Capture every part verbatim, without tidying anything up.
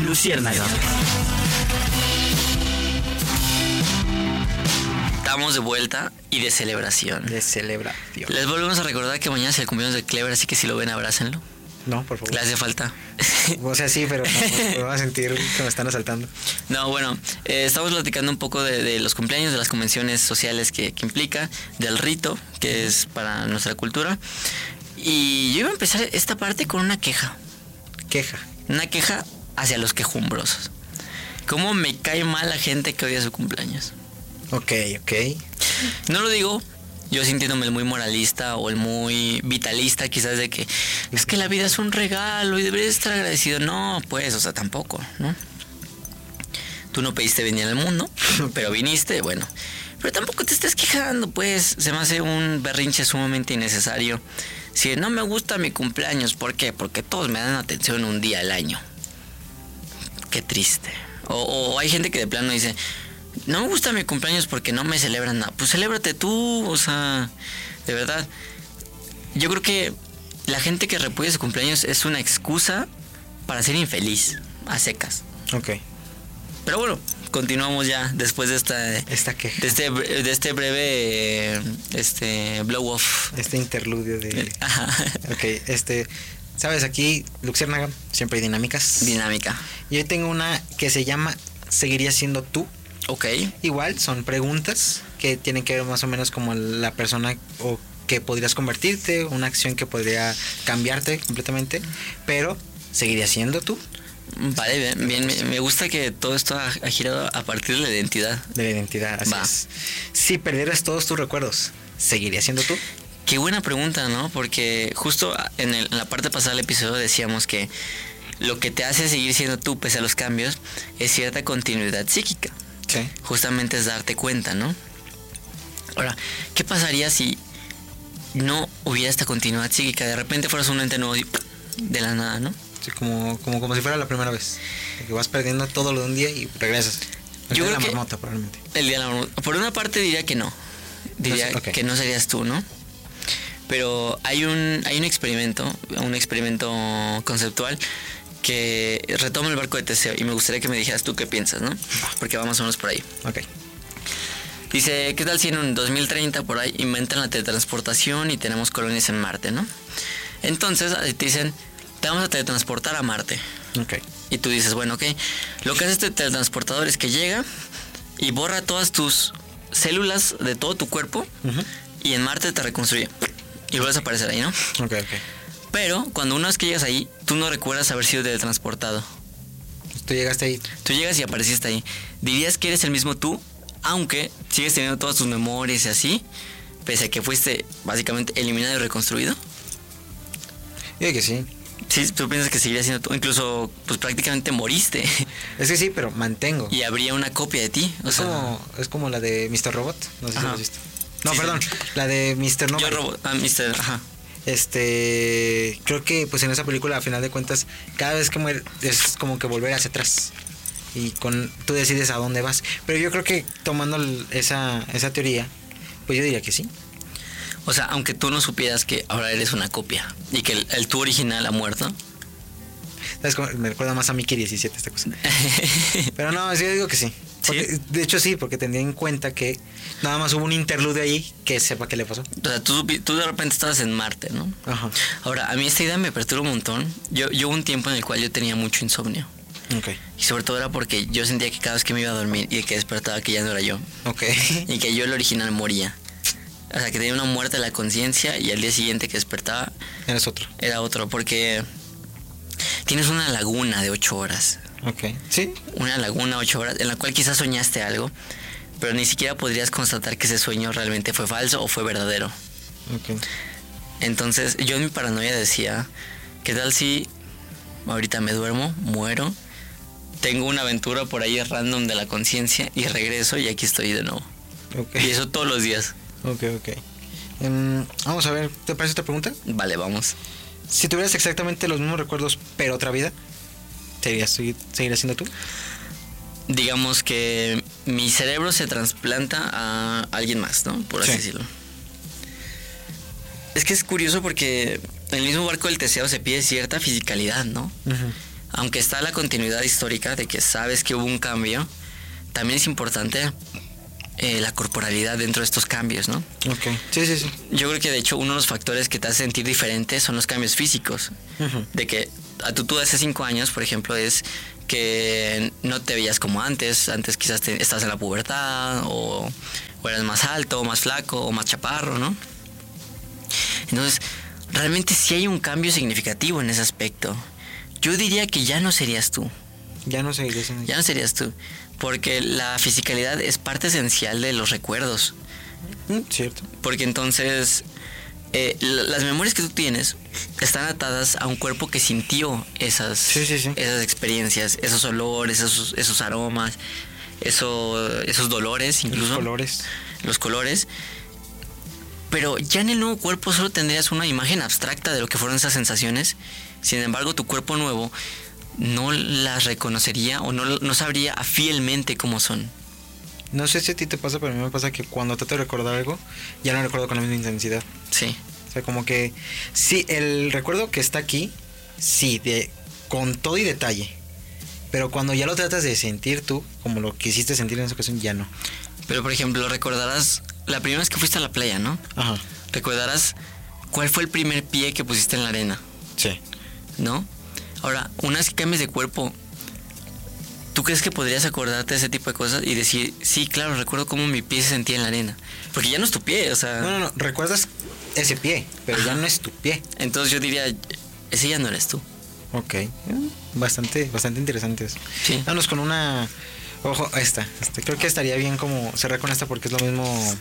Luciérnaga. Estamos de vuelta y de celebración. De celebración. Les volvemos a recordar que mañana es el cumpleaños de Clever, así que si lo ven, abrácenlo. No, por favor. Le hace falta. O sea, sí, pero no, me voy a sentir que me están asaltando. No, bueno, eh, estamos platicando un poco de, de los cumpleaños, de las convenciones sociales que, que implica, del rito, que es para nuestra cultura. Y yo iba a empezar esta parte con una queja. Queja. Una queja hacia los quejumbrosos. ¿Cómo me cae mal la gente que odia su cumpleaños? Ok, ok. No lo digo yo sintiéndome el muy moralista o el muy vitalista, quizás, de que es que la vida es un regalo y deberías estar agradecido. No, pues, o sea, tampoco, ¿no? Tú no pediste venir al mundo, pero viniste, bueno. Pero tampoco te estés quejando, pues. Se me hace un berrinche sumamente innecesario. Si no me gusta mi cumpleaños, ¿por qué? Porque todos me dan atención un día al año. Qué triste. O, o hay gente que de plano dice, no me gusta mi cumpleaños porque no me celebran nada. Pues celébrate tú, o sea, de verdad. Yo creo que la gente que repudia su cumpleaños es una excusa para ser infeliz, a secas. Ok. Pero bueno, continuamos ya después de esta, esta queja. De este, de este breve este blow off. Este interludio de... Ajá. Ok, este... ¿Sabes? Aquí, Luciérnaga, siempre hay dinámicas. Dinámica. Y hoy tengo una que se llama ¿Seguirías siendo tú? Ok. Igual, son preguntas que tienen que ver más o menos como la persona o que podrías convertirte, una acción que podría cambiarte completamente, pero ¿seguirías siendo tú? Vale, bien, bien, me gusta que todo esto ha, ha girado a partir de la identidad. De la identidad, así Va. es. Si perdieras todos tus recuerdos, ¿seguirías siendo tú? Qué buena pregunta, ¿no? Porque justo en, el, en la parte pasada del episodio decíamos que lo que te hace seguir siendo tú pese a los cambios es cierta continuidad psíquica. Sí. Justamente es darte cuenta, ¿no? Ahora, ¿qué pasaría si no hubiera esta continuidad psíquica? De repente fueras un ente nuevo y de la nada, ¿no? Sí, como, como, como si fuera la primera vez. Que vas perdiendo todo lo de un día y regresas. El Yo día de creo la que marmota, probablemente. El día de la marmota. Por una parte diría que no. Diría No sé, okay. que no serías tú, ¿no? Pero hay un, hay un experimento, un experimento conceptual que retoma el barco de Teseo y me gustaría que me dijeras tú qué piensas, ¿no? Porque va más o menos por ahí. Ok. Dice, ¿qué tal si en un dos mil treinta por ahí inventan la teletransportación y tenemos colonias en Marte, ¿no? Entonces te dicen, te vamos a teletransportar a Marte. Ok. Y tú dices, bueno, ok, lo que hace este teletransportador es que llega y borra todas tus células de todo tu cuerpo uh-huh. y en Marte te reconstruye. Y vuelves a aparecer ahí, ¿no? Ok, ok. Pero cuando una vez que llegas ahí, tú no recuerdas haber sido teletransportado. Tú llegaste ahí. Tú llegas y apareciste ahí. ¿Dirías que eres el mismo tú? Aunque sigues teniendo todas tus memorias y así, pese a que fuiste básicamente eliminado y reconstruido. Yo digo que sí. Sí, tú piensas que seguirías siendo tú. Incluso, pues prácticamente moriste. Es que sí, pero mantengo. Y habría una copia de ti. O es, sea, como, es como la de mister Robot. No sé si lo has visto. No, sí, perdón. Sí. La de mister No. Yo Robot. Ah, mister Ajá. Este, creo que pues en esa película a final de cuentas cada vez que muere es como que volver hacia atrás y con tú decides a dónde vas, pero yo creo que tomando esa esa teoría pues yo diría que sí. O sea, aunque tú no supieras que ahora eres una copia y que el, el tú original ha muerto. ¿Sabes cómo? Me recuerda más a Mickey diecisiete esta cosa. Pero no, yo digo que sí. Porque, ¿Sí? De hecho sí, porque tendría en cuenta que nada más hubo un interludio ahí que sepa qué le pasó. O sea, tú, tú de repente estabas en Marte, ¿no? Ajá. Ahora, a mí esta idea me perturba un montón. Yo, yo hubo un tiempo en el cual yo tenía mucho insomnio. Ok. Y sobre todo era porque yo sentía que cada vez que me iba a dormir y que despertaba que ya no era yo. Ok. Y que yo el original moría. O sea, que tenía una muerte de la conciencia y al día siguiente que despertaba... Eres otro. Era otro, porque tienes una laguna de ocho horas. Ok. ¿Sí? Una laguna ocho horas en la cual quizás soñaste algo, pero ni siquiera podrías constatar que ese sueño realmente fue falso o fue verdadero. Ok. Entonces yo en mi paranoia decía, ¿qué tal si ahorita me duermo, muero, tengo una aventura por ahí random de la conciencia y regreso y aquí estoy de nuevo? Okay. Y eso todos los días. Ok, ok. Um, vamos a ver, ¿te parece esta pregunta? Vale, vamos. Si tuvieras exactamente los mismos recuerdos, pero otra vida, ¿seguirías, seguirías siendo tú? Digamos que mi cerebro se trasplanta a alguien más, ¿no? Por así sí. decirlo. Es que es curioso porque en el mismo barco del Teseo se pide cierta fisicalidad, ¿no? Uh-huh. aunque está la continuidad histórica de que sabes que hubo un cambio, también es importante eh, la corporalidad dentro de estos cambios, ¿no? Ok, sí, sí, sí. Yo creo que de hecho uno de los factores que te hace sentir diferente son los cambios físicos. Uh-huh. De que a tu tú de hace cinco años, por ejemplo, es que no te veías como antes. Antes quizás te, estás en la pubertad o, o eras más alto, o más flaco o más chaparro, ¿no? Entonces, realmente sí hay un cambio significativo en ese aspecto. Yo diría que ya no serías tú. Ya no serías tú. Ya no serías tú. Porque la fisicalidad es parte esencial de los recuerdos. Mm, cierto. Porque entonces eh, las memorias que tú tienes están atadas a un cuerpo que sintió esas, sí, sí, sí. esas experiencias, esos olores, esos, esos aromas, eso, esos dolores incluso. Los colores. Los colores. Pero ya en el nuevo cuerpo solo tendrías una imagen abstracta de lo que fueron esas sensaciones. Sin embargo, tu cuerpo nuevo no las reconocería o no, no sabría fielmente cómo son. No sé si a ti te pasa, pero a mí me pasa que cuando trato de recordar algo, ya no recuerdo con la misma intensidad. Sí. O sea, como que sí, el recuerdo que está aquí, sí, de, con todo y detalle. Pero cuando ya lo tratas de sentir tú, como lo quisiste sentir en esa ocasión, ya no. Pero, por ejemplo, recordarás la primera vez que fuiste a la playa, ¿no? Ajá. Recordarás cuál fue el primer pie que pusiste en la arena. Sí. ¿No? Ahora, una vez que cambies de cuerpo, ¿tú crees que podrías acordarte de ese tipo de cosas y decir, sí, claro, recuerdo cómo mi pie se sentía en la arena? Porque ya no es tu pie, o sea... No, no, no, recuerdas ese pie, pero Ajá. ya no es tu pie. Entonces yo diría, ese ya no eres tú. Ok, bastante, bastante interesante eso. Sí. Vámonos con una... Ojo, esta, este, creo que estaría bien como cerrar con esta porque es lo mismo,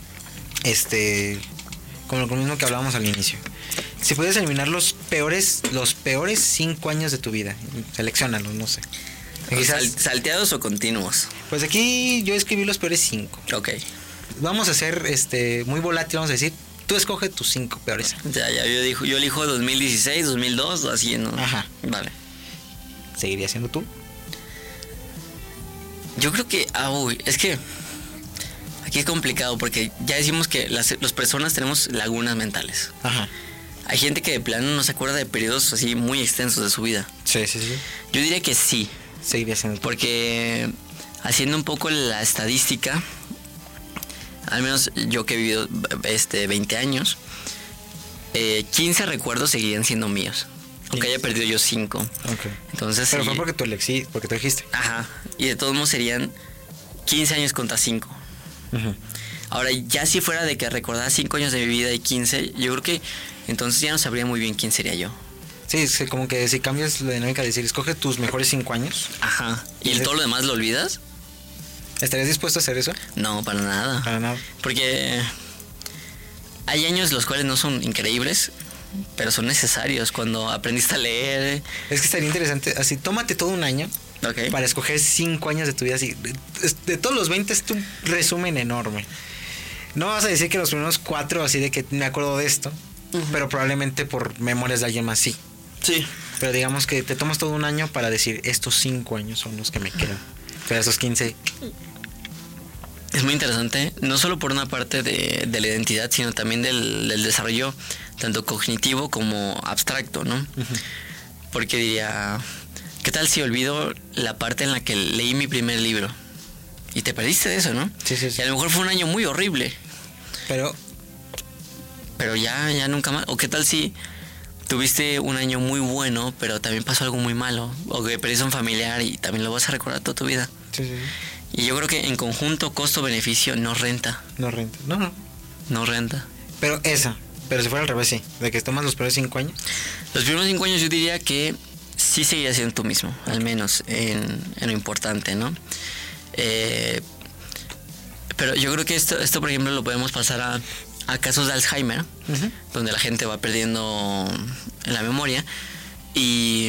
este, como lo mismo que hablábamos al inicio. Si puedes eliminar los peores, los peores cinco años de tu vida, selecciónalos, no sé. Quizás, Sal, ¿salteados o continuos? Pues aquí yo escribí los peores cinco. Ok. Vamos a hacer, este, muy volátil, vamos a decir, tú escoge tus cinco peores. Ya, ya, yo, dijo, yo elijo dos mil dieciséis, dos mil dos, así, ¿no? Ajá. Vale. ¿Seguiría siendo tú? Yo creo que, ah, uy, es que aquí es complicado porque ya decimos que las, las personas tenemos lagunas mentales. Ajá. Hay gente que de plano no se acuerda de periodos así muy extensos de su vida. Sí, sí, sí. Yo diría que sí. Seguiría siendo tú. Porque haciendo un poco la estadística, al menos yo que he vivido este, veinte años, eh, quince recuerdos seguirían siendo míos. Aunque haya perdido yo cinco. Okay. Entonces, pero sí, fue porque tú elegí, porque tú dijiste. Ajá. Y de todos modos serían quince años contra cinco. Uh-huh. Ahora, ya si fuera de que recordara cinco años de mi vida y quince, yo creo que entonces ya no sabría muy bien quién sería yo. Sí, es que como que si cambias la dinámica de decir, escoge tus mejores cinco años. Ajá. ¿Y el todo lo demás lo olvidas? ¿Estarías dispuesto a hacer eso? No, para nada. Para nada. Porque hay años los cuales no son increíbles, pero son necesarios cuando aprendiste a leer. Es que estaría interesante, así, tómate todo un año okay. para escoger cinco años de tu vida. Así, de, de todos los veinte es un resumen enorme. No vas a decir que los primeros cuatro, así de que me acuerdo de esto, uh-huh. pero probablemente por memorias de alguien más, sí. Sí. Pero digamos que te tomas todo un año para decir, estos cinco años son los que me quedan. Pero esos quince... Es muy interesante, no solo por una parte de, de la identidad, sino también del, del desarrollo tanto cognitivo como abstracto, ¿no? Uh-huh. Porque diría, ¿qué tal si olvido la parte en la que leí mi primer libro? Y te perdiste de eso, ¿no? Sí, sí, sí. Y a lo mejor fue un año muy horrible. Pero... Pero ya, ya nunca más. ¿O qué tal si tuviste un año muy bueno, pero también pasó algo muy malo? O que perdiste un familiar y también lo vas a recordar toda tu vida. Sí, sí, sí. Y yo creo que en conjunto, costo-beneficio, no renta. No renta. No, no. No renta. Pero esa. Pero si fuera al revés, sí. De que tomas los primeros cinco años. Los primeros cinco años yo diría que sí seguirías siendo tú mismo. Al menos en, en lo importante, ¿no? Eh, pero yo creo que esto, esto, por ejemplo, lo podemos pasar a, a casos de Alzheimer. Uh-huh. Donde la gente va perdiendo la memoria. Y...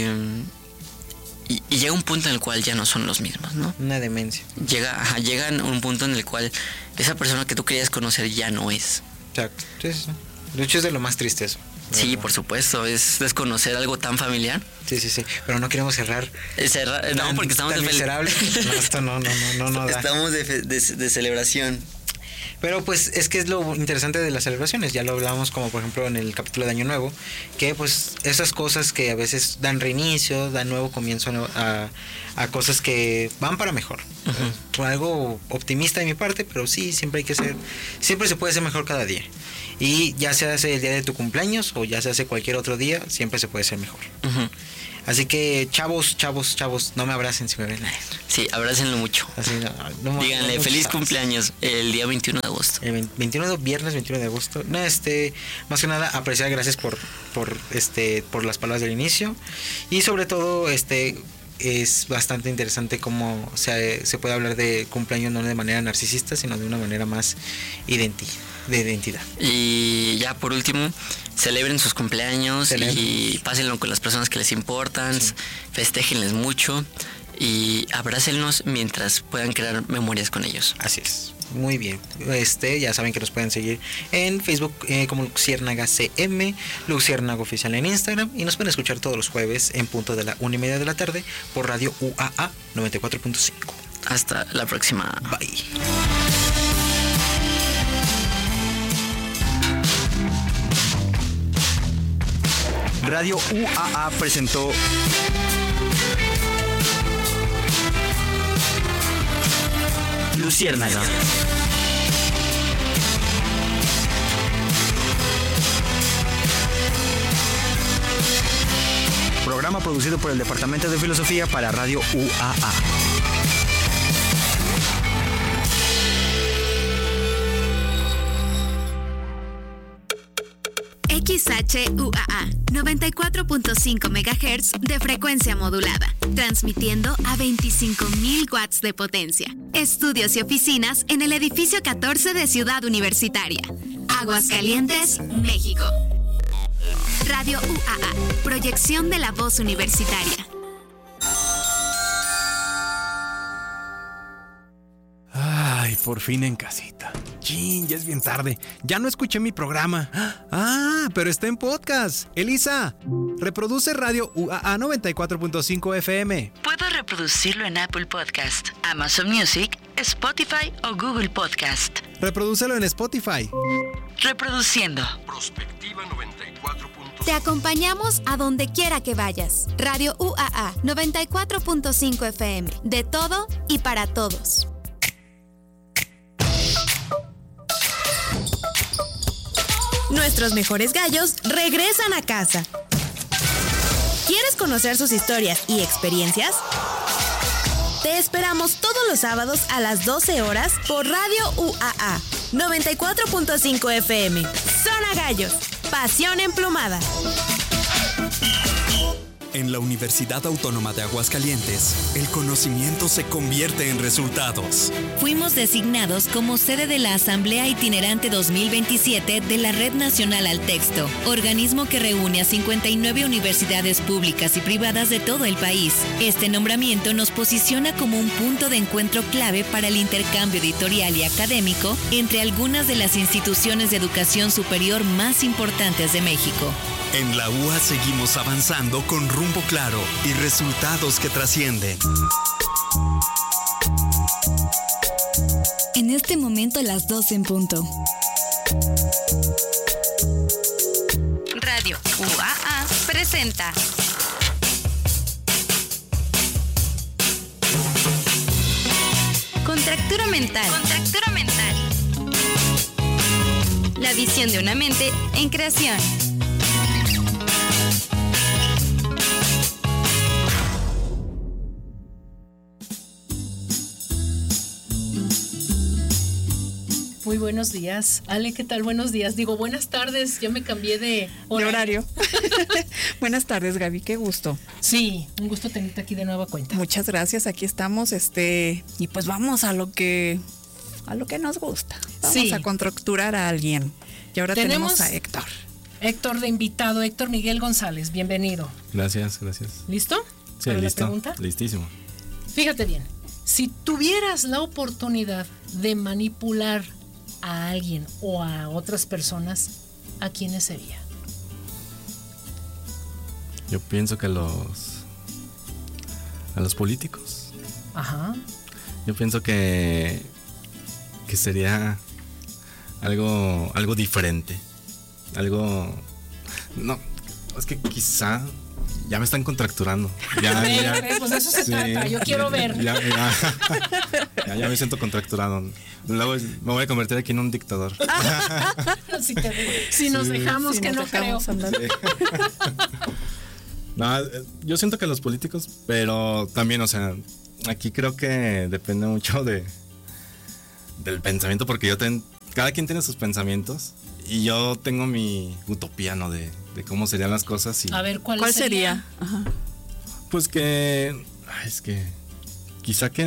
Y, y llega un punto en el cual ya no son los mismos, ¿no? Una demencia. Llega, ajá, llega un punto en el cual esa persona que tú querías conocer ya no es. Exacto. Sí, sí. De hecho es de lo más triste eso. Sí, ¿verdad? Por supuesto. Es desconocer algo tan familiar. Sí, sí, sí. Pero no queremos cerrar. Cerrar no, tan, porque estamos tan de miserable. No, esto no, no, no, no, no da. Estamos de, de, de celebración. Pero pues es que es lo interesante de las celebraciones, ya lo hablábamos como por ejemplo en el capítulo de Año Nuevo, que pues esas cosas que a veces dan reinicio, dan nuevo comienzo a, a cosas que van para mejor. Uh-huh. Por algo optimista de mi parte, pero sí, siempre hay que ser, siempre se puede ser mejor cada día. Y ya se hace el día de tu cumpleaños o ya se hace cualquier otro día, siempre se puede ser mejor. Uh-huh. Así que chavos, chavos, chavos, no me abracen si me ven. Sí, abrácenlo mucho. Así, no, no, Díganle no, feliz cumpleaños el día veintiuno de agosto. El veintiuno de viernes veintiuno de agosto. No, este, más que nada apreciar, gracias por por este por las palabras del inicio y sobre todo este es bastante interesante cómo se, se puede hablar de cumpleaños no de manera narcisista, sino de una manera más identi, de identidad. Y ya por último, celebren sus cumpleaños celebren. Y pásenlo con las personas que les importan, sí. Festéjenles mucho y abrácenlos mientras puedan crear memorias con ellos. Así es. Muy bien, este ya saben que nos pueden seguir en Facebook eh, como Luciérnaga C M, Luciérnaga Oficial en Instagram y nos pueden escuchar todos los jueves en punto de la una y media de la tarde por Radio U A A noventa y cuatro punto cinco. Hasta la próxima. Bye. Radio U A A presentó Luciérnaga. Programa producido por el Departamento de Filosofía para Radio U A A. X H U A A noventa y cuatro punto cinco megahertz de frecuencia modulada, transmitiendo a veinticinco mil watts de potencia. Estudios y oficinas en el edificio catorce de Ciudad Universitaria, Aguascalientes, México. Radio U A A, proyección de la voz universitaria. Ay, por fin en casita. Chin, ya es bien tarde. Ya no escuché mi programa. Ah, pero está en podcast. Elisa, reproduce Radio U A A noventa y cuatro punto cinco F M. Puedo reproducirlo en Apple Podcast, Amazon Music, Spotify o Google Podcast. Reprodúcelo en Spotify. Reproduciendo. Prospectiva noventa y cuatro punto cinco. Te acompañamos a donde quiera que vayas. Radio U A A noventa y cuatro punto cinco F M. De todo y para todos. Nuestros mejores gallos regresan a casa. ¿Quieres conocer sus historias y experiencias? Te esperamos todos los sábados a las doce horas por Radio U A A noventa y cuatro punto cinco F M. Zona Gallos, pasión emplumada. En la Universidad Autónoma de Aguascalientes, el conocimiento se convierte en resultados. Fuimos designados como sede de la Asamblea Itinerante dos mil veintisiete de la Red Nacional al Texto, organismo que reúne a cincuenta y nueve universidades públicas y privadas de todo el país. Este nombramiento nos posiciona como un punto de encuentro clave para el intercambio editorial y académico entre algunas de las instituciones de educación superior más importantes de México. En la U A seguimos avanzando con rumbo claro y resultados que trascienden. En este momento las doce en punto. Radio U A A presenta Contractura mental. Contractura mental. La visión de una mente en creación. Muy buenos días. Ale, ¿qué tal? Buenos días. Digo, buenas tardes. Yo me cambié de horario. De horario. Buenas tardes, Gaby. Qué gusto. Sí, un gusto tenerte aquí de nueva cuenta. Muchas gracias. Aquí estamos, este, y pues vamos a lo que, a lo que nos gusta. Vamos sí. a contracturar a alguien. Y ahora tenemos, tenemos a Héctor. Héctor de invitado, Héctor Miguel González. Bienvenido. Gracias, gracias. ¿Listo? Sí, ¿Para listo. la pregunta? Listísimo. Fíjate bien. Si tuvieras la oportunidad de manipular a alguien o a otras personas, ¿a quiénes sería? Yo pienso que los a los políticos. Ajá. Yo pienso que que sería algo, algo diferente, algo, no, es que quizá ya me están contracturando. Ya, ya, ya, pues eso se sí, trata, yo quiero ver. Ya, ya, ya, ya me siento contracturado. Luego me voy a convertir aquí en un dictador. si, te, si nos sí, dejamos, si que nos no dejamos creo. Sí. No, yo siento que los políticos, pero también, o sea, aquí creo que depende mucho de del pensamiento, porque yo ten, cada quien tiene sus pensamientos y yo tengo mi utopía, ¿no? De, de cómo serían las cosas. Y, a ver, ¿cuál, ¿cuál sería? sería? Ajá. Pues que, ay, es que quizá que